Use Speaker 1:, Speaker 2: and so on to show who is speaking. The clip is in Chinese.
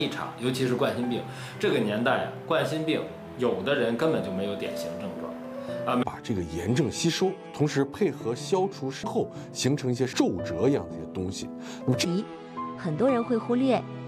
Speaker 1: 一场，尤其是冠心病，这个年代啊，冠心病有的人根本就没有典型症状，
Speaker 2: 把这个炎症吸收，同时配合消除之后，形成一些皱褶一样的一些东西。
Speaker 3: 很多人会忽略